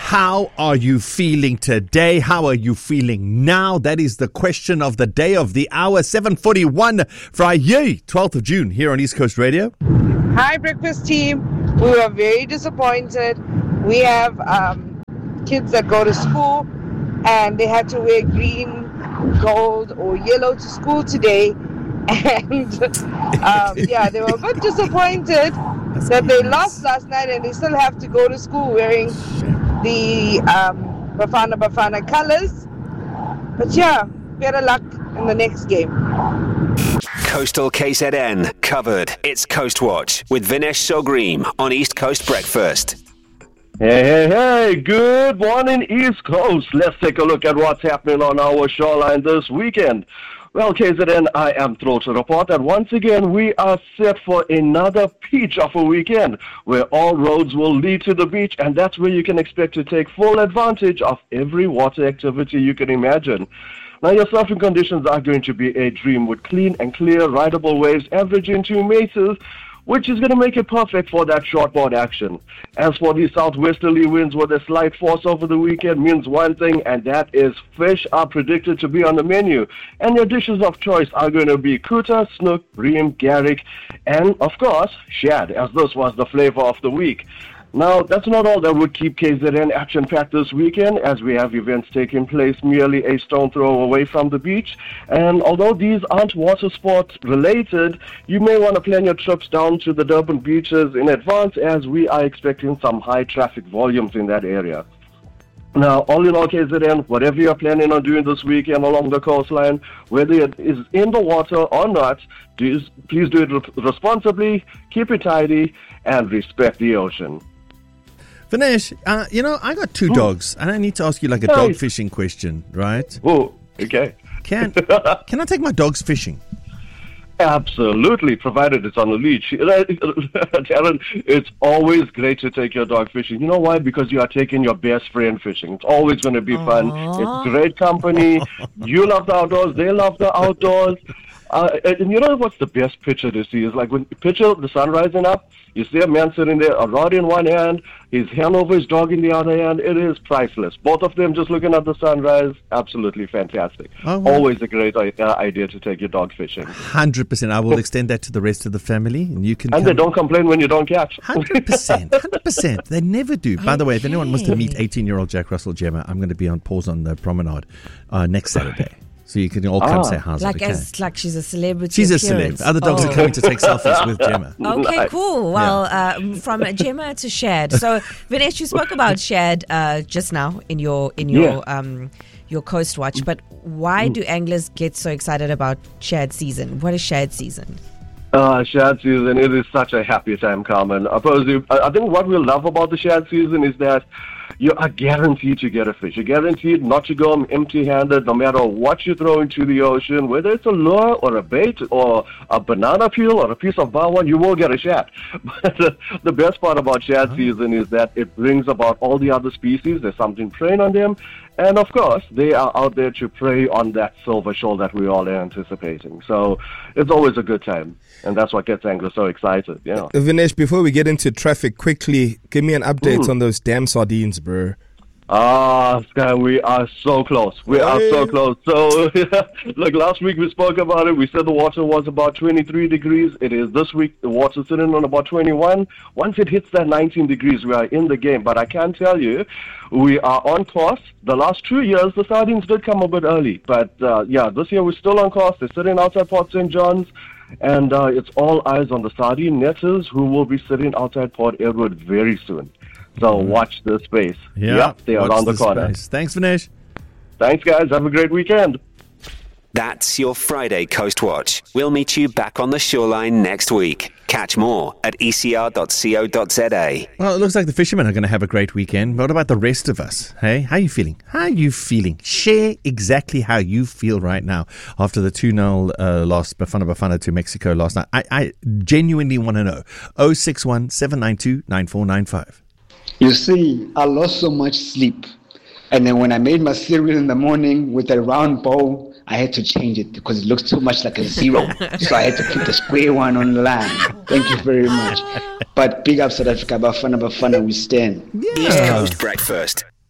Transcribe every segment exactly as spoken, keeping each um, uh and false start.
How are you feeling today? How are you feeling now? That is the question of the day, of the hour. seven forty-one, Friday, twelfth of June, here on East Coast Radio. Hi, breakfast team. We were very disappointed. We have um, kids that go to school and they had to wear green, gold, or yellow to school today. And um, yeah, they were a bit disappointed that they lost last night and they still have to go to school wearing the um, Bafana Bafana colors. But yeah, better luck in the next game. Coastal K Z N covered. It's Coast Watch with Vinesh Sogream on East Coast Breakfast. Hey, hey, hey, good morning, East Coast. Let's take a look at what's happening on our shoreline this weekend. Well, K Z N, I am thrilled to report that once again we are set for another peach of a weekend where all roads will lead to the beach, and that's where you can expect to take full advantage of every water activity you can imagine. Now, your surfing conditions are going to be a dream with clean and clear rideable waves averaging two meters, which is going to make it perfect for that shortboard action. As for the southwesterly winds with a slight force over the weekend means one thing, and that is fish are predicted to be on the menu. And your dishes of choice are going to be kuta, snook, bream, garrick, and, of course, shad, as this was the flavor of the week. Now, that's not all that would keep K Z N action-packed this weekend, as we have events taking place merely a stone throw away from the beach. And although these aren't water sports related, you may want to plan your trips down to the Durban beaches in advance, as we are expecting some high traffic volumes in that area. Now, all in all, K Z N, whatever you're planning on doing this weekend along the coastline, whether it is in the water or not, do, please do it re- responsibly, keep it tidy, and respect the ocean. Vinesh, uh, you know, I got two dogs, and I need to ask you like a dog fishing question, right? Oh, okay. Can can I take my dogs fishing? Absolutely, provided it's on a leash. Darren, it's always great to take your dog fishing. You know why? Because you are taking your best friend fishing. It's always going to be fun. Aww. It's great company. You love the outdoors. They love the outdoors. Uh, and you know what's the best picture to see is like when you picture the sun rising up, you see a man sitting there, a rod in one hand, his hand over his dog in the other hand. It is priceless. Both of them just looking at the sunrise, absolutely fantastic. Oh, wow. Always a great uh, idea to take your dog fishing. one hundred percent. I will extend that to the rest of the family. And you can. And come. They don't complain when you don't catch. one hundred percent. one hundred percent. They never do. By the way, if anyone wants to meet eighteen-year-old Jack Russell Gemma, I'm going to be on pause on the promenade uh, next Saturday. So you can all come ah. say how's like it okay. as like she's a celebrity. She's appearance. a celeb. Other dogs oh. are coming to take selfies with Gemma. Okay, Nice. cool. Well, yeah. uh, from Gemma to Shad. So Vinesh, you spoke about Shad uh, just now in your in your yeah. um your Coast Watch. But why do anglers get so excited about Shad season? What is Shad season? Uh, shad season, it is such a happy time, Carmen. I think what we love about the shad season is that you are guaranteed to get a fish. You're guaranteed not to go empty-handed no matter what you throw into the ocean, whether it's a lure or a bait or a banana peel or a piece of bawang, you will get a shad. But uh, the best part about shad season is that it brings about all the other species. There's something preying on them. And, of course, they are out there to prey on that silver shoal that we all are anticipating. So it's always a good time. And that's what gets anglers so excited. Yeah. Vinesh, before we get into traffic, quickly, give me an update mm. on those damn sardines, bro. Ah, Sky, we are so close. We hey. are so close. So, look, last week we spoke about it. We said the water was about twenty-three degrees. It is this week. The water's sitting on about twenty-one. Once it hits that nineteen degrees, we are in the game. But I can tell you, we are on course. The last two years, the sardines did come a bit early. But, uh, yeah, this year we're still on course. They're sitting outside Port Saint John's. And uh, it's all eyes on the sardine netters who will be sitting outside Port Edward very soon. So watch the space. Yeah, yep, they are around the, the corner. Space. Thanks, Vinesh. Thanks, guys. Have a great weekend. That's your Friday Coast Watch. We'll meet you back on the shoreline next week. Catch more at e c r dot co dot z a. Well, it looks like the fishermen are going to have a great weekend. What about the rest of us? Hey, how are you feeling? How are you feeling? Share exactly how you feel right now after the two nil uh, loss, Bafana Bafana to Mexico last night. I, I genuinely want to know. oh six one, seven nine two, nine four nine five. You see, I lost so much sleep. And then when I made my cereal in the morning with a round bowl, I had to change it because it looks too much like a zero. So I had to put the square one on the line. Thank you very much. But big up South Africa, Bafana Bafana, we stand. Yeah. East Coast Breakfast.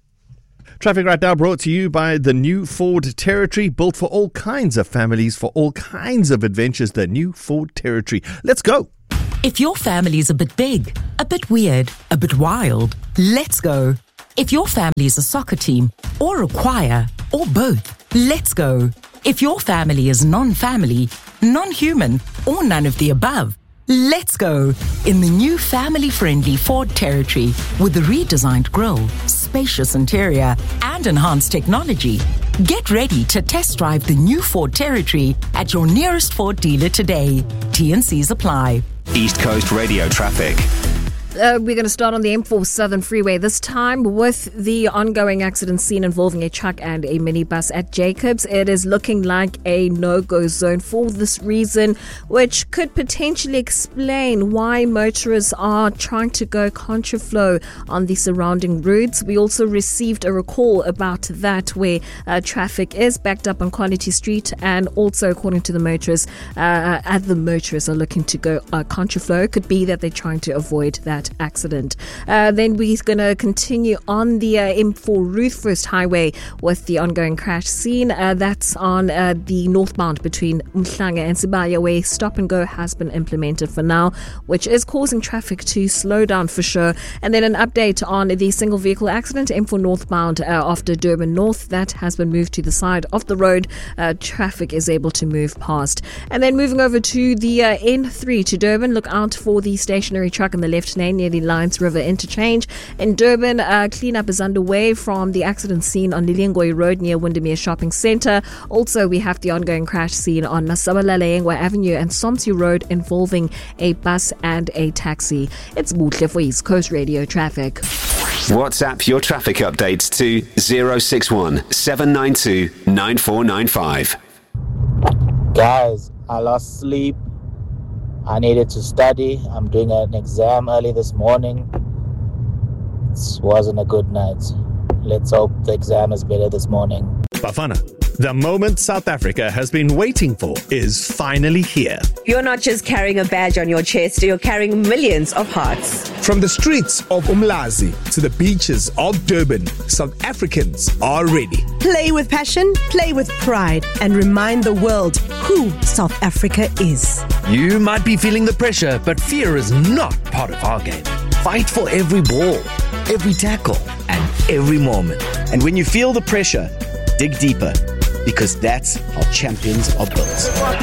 Traffic right now brought to you by the new Ford Territory, built for all kinds of families, for all kinds of adventures. The new Ford Territory. Let's go. If your family's a bit big, a bit weird, a bit wild, let's go. If your family's a soccer team, or a choir, or both, let's go. If your family is non-family, non-human, or none of the above, let's go in the new family-friendly Ford Territory with the redesigned grille, spacious interior, and enhanced technology. Get ready to test drive the new Ford Territory at your nearest Ford dealer today. T and C's apply. East Coast Radio traffic. Uh, we're going to start on the M four Southern Freeway, this time with the ongoing accident scene involving a truck and a minibus at Jacobs. It is looking like a no-go zone for this reason, which could potentially explain why motorists are trying to go contraflow on the surrounding routes. We also received a recall about that, where uh, traffic is backed up on Quality Street, and also, according to the motorists, uh, other motorists are looking to go uh, contraflow. Could be that they're trying to avoid that accident. Uh, then we're going to continue on the uh, M four Ruthfirst Highway with the ongoing crash scene. Uh, that's on uh, the northbound between Umhlanga and Sibaya, where stop and go has been implemented for now, which is causing traffic to slow down for sure. And then an update on the single vehicle accident, M four northbound uh, after Durban North, that has been moved to the side of the road. Uh, traffic is able to move past. And then moving over to the uh, N three to Durban, look out for the stationary truck in the left lane near the Lions River interchange. In Durban, uh, cleanup is underway from the accident scene on Liliengoy Road near Windermere Shopping Centre. Also, we have the ongoing crash scene on Masabalala Avenue and Somsi Road involving a bus and a taxi. It's Butle for East Coast Radio Traffic. WhatsApp your traffic updates to zero six one seven nine two nine four nine five. Guys, I lost sleep. I needed to study. I'm doing an exam early this morning. It wasn't a good night. Let's hope the exam is better this morning. Bafana, the moment South Africa has been waiting for is finally here. You're not just carrying a badge on your chest, you're carrying millions of hearts. From the streets of Umlazi to the beaches of Durban, South Africans are ready. Play with passion, play with pride, and remind the world who South Africa is. You might be feeling the pressure, but fear is not part of our game. Fight for every ball, every tackle, and every moment. And when you feel the pressure, dig deeper, because that's how champions are built.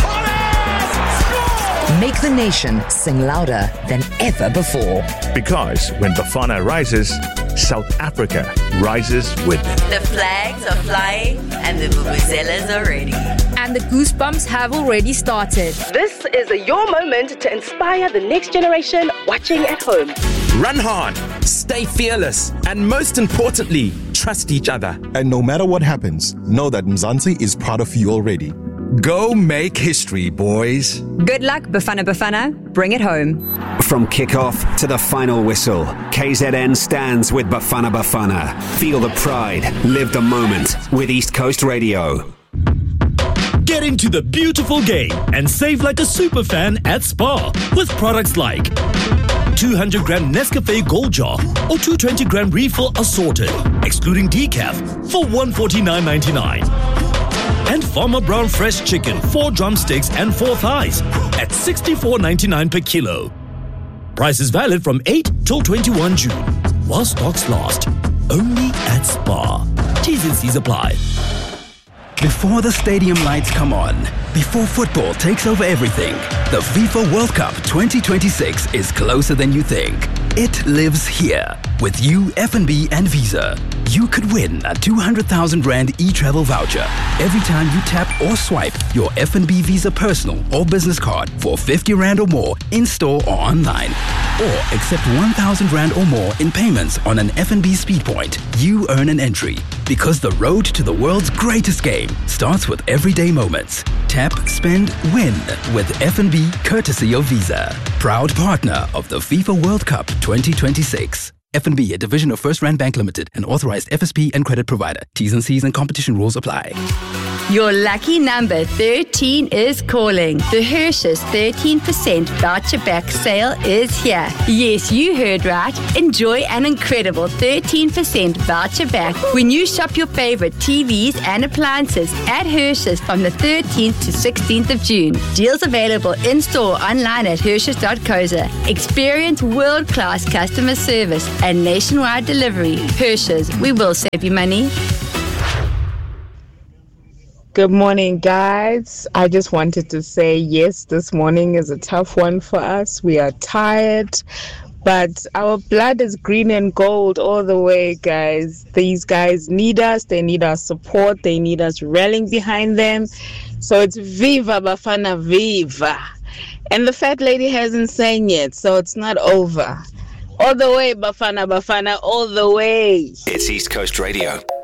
Make the nation sing louder than ever before. Because when Bafana rises, South Africa rises with it. The flags are flying and the vuvuzelas are ready. And the goosebumps have already started. This is a your moment to inspire the next generation watching at home. Run hard, stay fearless, and most importantly, trust each other. And no matter what happens, know that Mzansi is proud of you already. Go make history, boys. Good luck, Bafana Bafana. Bring it home. From kickoff to the final whistle, K Z N stands with Bafana Bafana. Feel the pride, live the moment with East Coast Radio. Get into the beautiful game and save like a super fan at Spar with products like two hundred gram Nescafe Gold Jar or two hundred twenty gram refill assorted, excluding decaf, for one hundred forty-nine ninety-nine. And Farmer Brown Fresh Chicken, four drumsticks and four thighs at sixty-four ninety-nine per kilo. Price is valid from eight till twenty-first June, while stocks last. Only at Spar. T's and C's apply. Before the stadium lights come on, before football takes over everything, the FIFA World Cup twenty twenty-six is closer than you think. It lives here. With you, F N B and Visa, you could win a two hundred thousand rand e-travel voucher every time you tap or swipe your F N B Visa personal or business card for fifty rand or more in-store or online. Or accept one thousand rand or more in payments on an F N B speed point. You earn an entry. Because the road to the world's greatest game starts with everyday moments. Tap, spend, win with F N B courtesy of Visa. Proud partner of the FIFA World Cup twenty twenty-six. F N B, a division of First Rand Bank Limited, an authorized F S P and credit provider. T's and C's and competition rules apply. Your lucky number thirteen is calling. The Hershey's thirteen percent voucher back sale is here. Yes, you heard right. Enjoy an incredible thirteen percent voucher back when you shop your favorite T Vs and appliances at Hershey's from the thirteenth to sixteenth of June. Deals available in-store online at Hershey's dot co za. Experience world-class customer service and nationwide delivery. Hershey's, we will save you money. Good morning, guys. I just wanted to say, yes, this morning is a tough one for us. We are tired, but our blood is green and gold all the way, guys. These guys need us. They need our support. They need us rallying behind them. So it's Viva Bafana Viva. And the fat lady hasn't sang yet, so it's not over. All the way, Bafana Bafana, all the way. It's East Coast Radio.